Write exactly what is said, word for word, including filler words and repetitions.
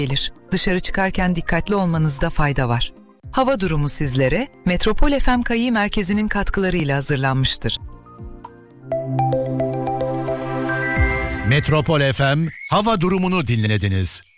gelir. Dışarı çıkarken dikkatli olmanızda fayda var. Hava durumu sizlere Metropol F M Kayı Merkezi'nin katkılarıyla hazırlanmıştır. Metropol F M hava durumunu dinlediniz.